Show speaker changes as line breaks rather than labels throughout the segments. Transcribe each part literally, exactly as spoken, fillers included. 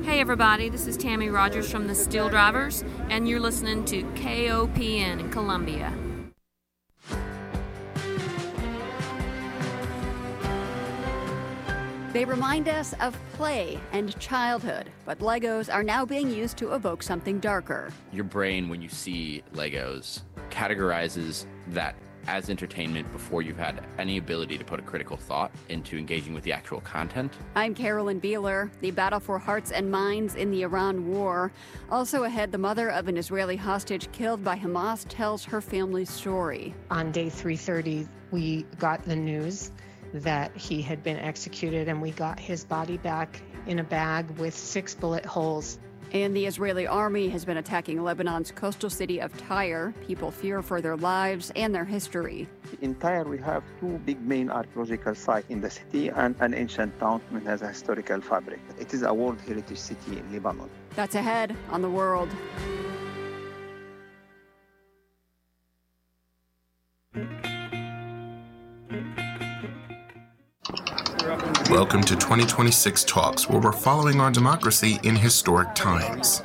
Hey everybody, this is Tammy Rogers from the Steel Drivers, and you're listening to K O P N in Columbia.
They remind us of play and childhood, but Legos are now being used to evoke something darker.
Your brain, when you see Legos, categorizes that as entertainment before you've had any ability to put a critical thought into engaging with the actual content.
I'm Carolyn Beeler. The battle for hearts and minds in the Iran war. Also ahead, the mother of an Israeli hostage killed by Hamas tells her family's story.
On day three thirty, we got the news that he had been executed, and we got his body back in a bag with six bullet holes.
And the Israeli army has been attacking Lebanon's coastal city of Tyre. People fear for their lives and their history.
In Tyre, we have two big main archaeological sites in the city and an ancient town that has a historical fabric. It is a World Heritage City in Lebanon.
That's ahead on The World.
Welcome to twenty twenty-six Talks, where we're following our democracy in historic times.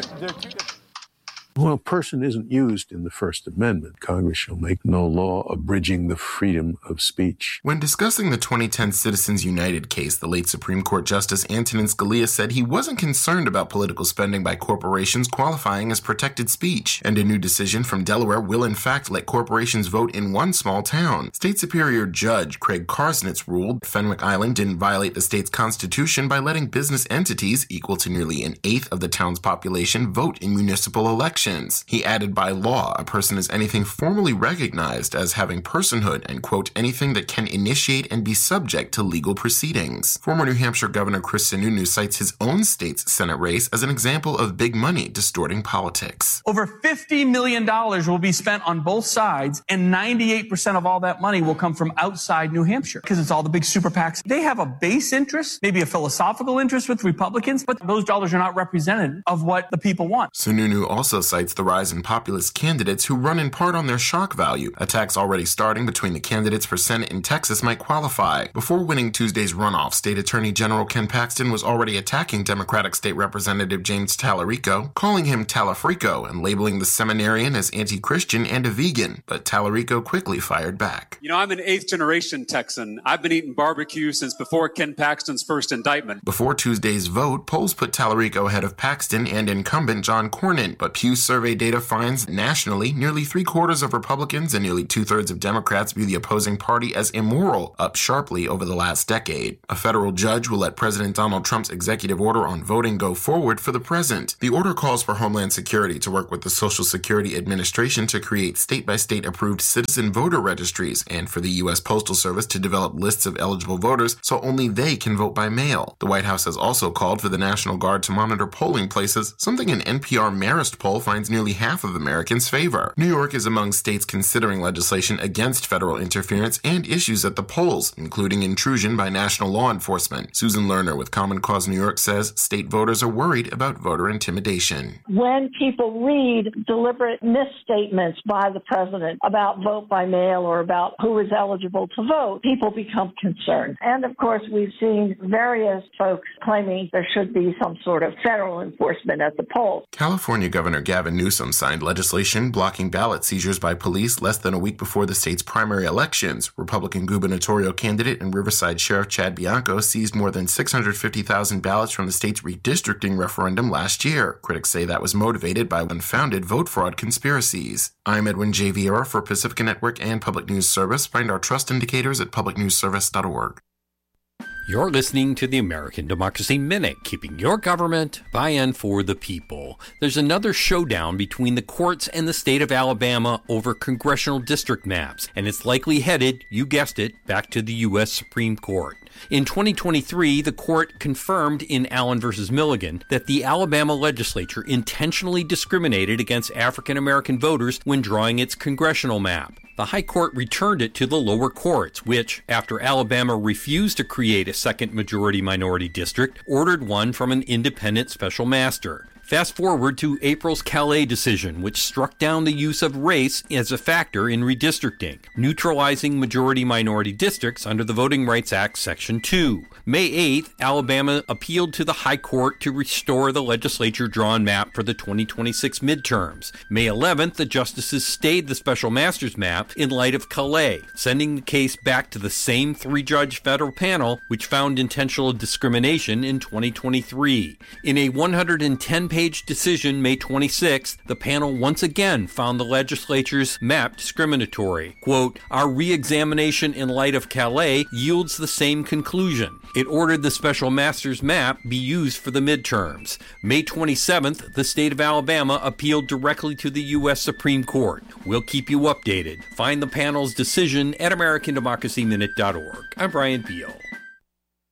Well, person isn't used in the First Amendment. Congress shall make no law abridging the freedom of speech.
When discussing the twenty ten Citizens United case, the late Supreme Court Justice Antonin Scalia said he wasn't concerned about political spending by corporations qualifying as protected speech. And a new decision from Delaware will in fact let corporations vote in one small town. State Superior Judge Craig Karsnitz ruled Fenwick Island didn't violate the state's constitution by letting business entities, equal to nearly an eighth of the town's population, vote in municipal elections. He added, by law, a person is anything formally recognized as having personhood and, quote, anything that can initiate and be subject to legal proceedings. Former New Hampshire Governor Chris Sununu cites his own state's Senate race as an example of big money distorting politics.
Over fifty million dollars will be spent on both sides, and ninety-eight percent of all that money will come from outside New Hampshire, because it's all the big super PACs. They have a base interest, maybe a philosophical interest with Republicans, but those dollars are not representative of what the people want.
Sununu also cites the rise in populist candidates who run in part on their shock value. Attacks already starting between the candidates for Senate in Texas might qualify. Before winning Tuesday's runoff, State Attorney General Ken Paxton was already attacking Democratic State Representative James Tallarico, calling him Talafrico and labeling the seminarian as anti-Christian and a vegan. But Tallarico quickly fired back.
You know, I'm an eighth-generation Texan. I've been eating barbecue since before Ken Paxton's first indictment.
Before Tuesday's vote, polls put Tallarico ahead of Paxton and incumbent John Cornyn, but Pew survey data finds nationally nearly three-quarters of Republicans and nearly two-thirds of Democrats view the opposing party as immoral, up sharply over the last decade. A federal judge will let President Donald Trump's executive order on voting go forward for the present. The order calls for Homeland Security to work with the Social Security Administration to create state-by-state approved citizen voter registries and for the U S Postal Service to develop lists of eligible voters so only they can vote by mail. The White House has also called for the National Guard to monitor polling places, something an N P R Marist poll finds nearly half of Americans favor. New York is among states considering legislation against federal interference and issues at the polls, including intrusion by national law enforcement. Susan Lerner with Common Cause New York says state voters are worried about voter intimidation.
When people read deliberate misstatements by the president about vote by mail or about who is eligible to vote, people become concerned. And of course, we've seen various folks claiming there should be some sort of federal enforcement at the polls.
California Governor Gavin Newsom signed legislation blocking ballot seizures by police less than a week before the state's primary elections. Republican gubernatorial candidate and Riverside Sheriff Chad Bianco seized more than six hundred fifty thousand ballots from the state's redistricting referendum last year. Critics say that was motivated by unfounded vote fraud conspiracies. I'm Edwin J. Vieira for Pacifica Network and Public News Service. Find our trust indicators at public news service dot org.
You're listening to the American Democracy Minute, keeping your government by and for the people. There's another showdown between the courts and the state of Alabama over congressional district maps, and it's likely headed, you guessed it, back to the U S Supreme Court. In twenty twenty-three, the court confirmed in Allen versus Milligan that the Alabama legislature intentionally discriminated against African American voters when drawing its congressional map. The High Court returned it to the lower courts, which, after Alabama refused to create a second majority-minority district, ordered one from an independent special master. Fast forward to April's Calais decision, which struck down the use of race as a factor in redistricting, neutralizing majority-minority districts under the Voting Rights Act Section two. May eighth, Alabama appealed to the High Court to restore the legislature-drawn map for the twenty twenty-six midterms. May eleventh, the justices stayed the special master's map in light of Calais, sending the case back to the same three-judge federal panel which found intentional discrimination in twenty twenty-three. In a one hundred ten page decision May twenty-sixth, the panel once again found the legislature's map discriminatory. Quote, "Our re-examination in light of Calais yields the same conclusion. It ordered the special master's map be used for the midterms." May twenty-seventh, the state of Alabama appealed directly to the U S Supreme Court. We'll keep you updated. Find the panel's decision at American Democracy Minute dot org. I'm Brian Beal.